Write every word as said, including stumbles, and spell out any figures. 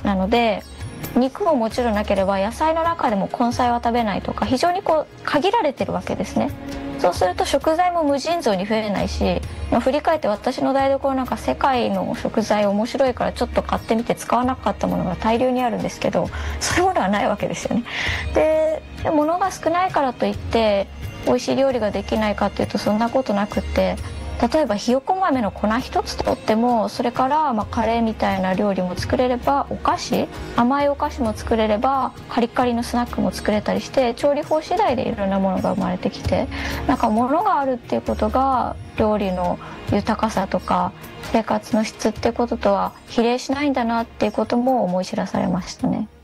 なので、肉ももちろんなければ野菜の中でも根菜は食べないとか、非常にこう限られてるわけですね。そうすると食材も無尽蔵に増えないし、振り返って私の台所なんか世界の食材面白いからちょっと買ってみて使わなかったものが大量にあるんですけど、そういうものはないわけですよね。で、物が少ないからといって美味しい料理ができないかっていうとそんなことなくって、例えばひよこ豆の粉一つとっても、それからまあカレーみたいな料理も作れれば、お菓子、甘いお菓子も作れれば、カリカリのスナックも作れたりして、調理法次第でいろんなものが生まれてきて、なんか物があるっていうことが料理の豊かさとか生活の質ってこととは比例しないんだなっていうことも思い知らされましたね。